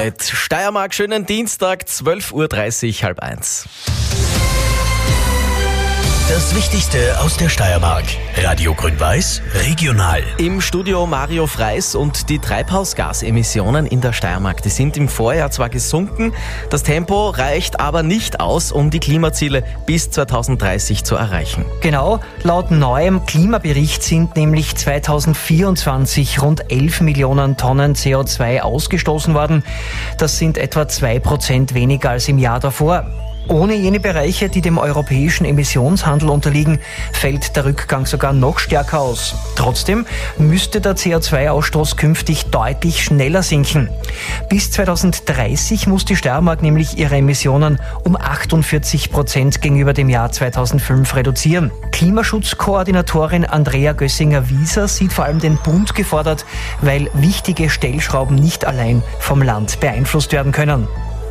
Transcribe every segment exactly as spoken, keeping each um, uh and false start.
Update. Steiermark, schönen Dienstag, zwölf Uhr dreißig, halb eins. Das Wichtigste aus der Steiermark. Radio Grün-Weiß, regional. Im Studio Mario Freis und die Treibhausgasemissionen in der Steiermark, die sind im Vorjahr zwar gesunken, das Tempo reicht aber nicht aus, um die Klimaziele bis zweitausenddreißig zu erreichen. Genau, laut neuem Klimabericht sind nämlich zweitausendvierundzwanzig rund elf Millionen Tonnen C O zwei ausgestoßen worden. Das sind etwa zwei Prozent weniger als im Jahr davor. Ohne jene Bereiche, die dem europäischen Emissionshandel unterliegen, fällt der Rückgang sogar noch stärker aus. Trotzdem müsste der C O zwei Ausstoß künftig deutlich schneller sinken. Bis zweitausenddreißig muss die Steiermark nämlich ihre Emissionen um achtundvierzig Prozent gegenüber dem Jahr zweitausendfünf reduzieren. Klimaschutzkoordinatorin Andrea Gössinger-Wieser sieht vor allem den Bund gefordert, weil wichtige Stellschrauben nicht allein vom Land beeinflusst werden können.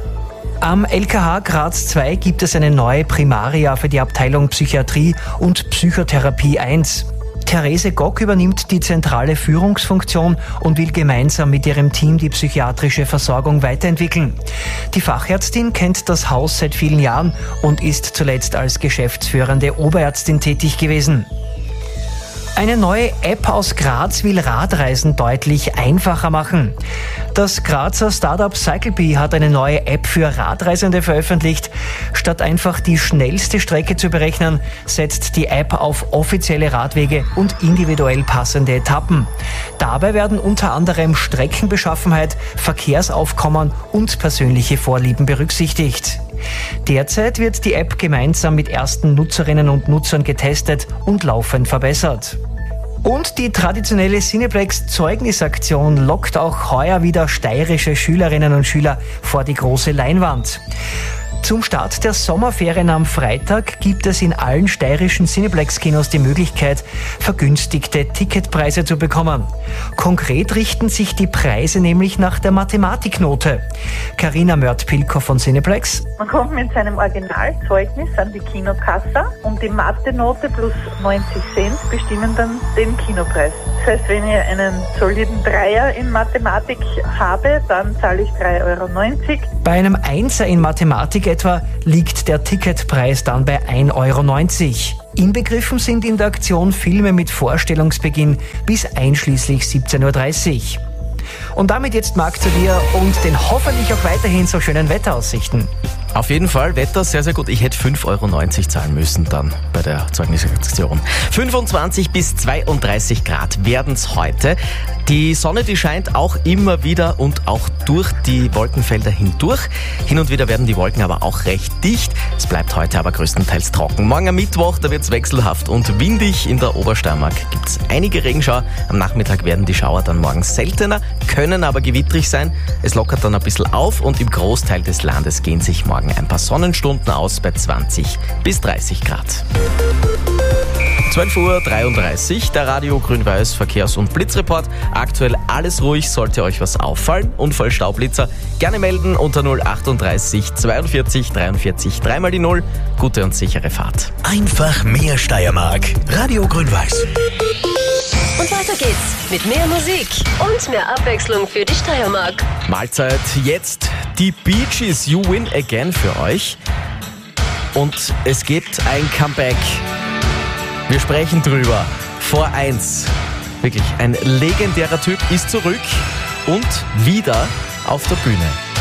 Am L K H Graz zwei gibt es eine neue Primaria für die Abteilung Psychiatrie und Psychotherapie eins. Therese Gock übernimmt die zentrale Führungsfunktion und will gemeinsam mit ihrem Team die psychiatrische Versorgung weiterentwickeln. Die Fachärztin kennt das Haus seit vielen Jahren und ist zuletzt als geschäftsführende Oberärztin tätig gewesen. Eine neue App aus Graz will Radreisen deutlich einfacher machen. Das Grazer Startup CycleBee hat eine neue App für Radreisende veröffentlicht. Statt einfach die schnellste Strecke zu berechnen, setzt die App auf offizielle Radwege und individuell passende Etappen. Dabei werden unter anderem Streckenbeschaffenheit, Verkehrsaufkommen und persönliche Vorlieben berücksichtigt. Derzeit wird die App gemeinsam mit ersten Nutzerinnen und Nutzern getestet und laufend verbessert. Und die traditionelle Cineplex-Zeugnisaktion lockt auch heuer wieder steirische Schülerinnen und Schüler vor die große Leinwand. Zum Start der Sommerferien am Freitag gibt es in allen steirischen Cineplex-Kinos die Möglichkeit, vergünstigte Ticketpreise zu bekommen. Konkret richten sich die Preise nämlich nach der Mathematiknote. Carina Mörd-Pilkow von Cineplex. Man kommt mit seinem Originalzeugnis an die Kinokasse und die Mathe-Note plus neunzig Cent bestimmen dann den Kinopreis. Das heißt, wenn ich einen soliden Dreier in Mathematik habe, dann zahle ich drei Euro neunzig. Bei einem Einser in Mathematik etwa liegt der Ticketpreis dann bei ein Euro neunzig. Inbegriffen sind in der Aktion Filme mit Vorstellungsbeginn bis einschließlich siebzehn Uhr dreißig. Und damit jetzt Marc zu dir und den hoffentlich auch weiterhin so schönen Wetteraussichten. Auf jeden Fall, Wetter sehr, sehr gut. Ich hätte fünf Euro neunzig zahlen müssen dann bei der Zeugnisaktion. fünfundzwanzig bis zweiunddreißig Grad werden es heute. Die Sonne, die scheint auch immer wieder und auch durch die Wolkenfelder hindurch. Hin und wieder werden die Wolken aber auch recht dicht. Es bleibt heute aber größtenteils trocken. Morgen am Mittwoch, da wird es wechselhaft und windig. In der Obersteiermark gibt es einige Regenschauer. Am Nachmittag werden die Schauer dann morgens seltener, können aber gewittrig sein. Es lockert dann ein bisschen auf und im Großteil des Landes gehen sich morgen ein paar Sonnenstunden aus bei zwanzig bis dreißig Grad. zwölf Uhr dreiunddreißig, der Radio Grün-Weiß Verkehrs- und Blitzreport. Aktuell alles ruhig, sollte euch was auffallen. Unfall, Staublitzer, gerne melden unter null achtunddreißig zweiundvierzig dreiundvierzig, dreimal die null. Gute und sichere Fahrt. Einfach mehr Steiermark. Radio Grün-Weiß. Und weiter geht's mit mehr Musik und mehr Abwechslung für die Steiermark. Mahlzeit, jetzt die Bee Gees, You Win Again für euch. Und es gibt ein Comeback. Wir sprechen drüber. Vor eins. Wirklich, ein legendärer Typ ist zurück und wieder auf der Bühne.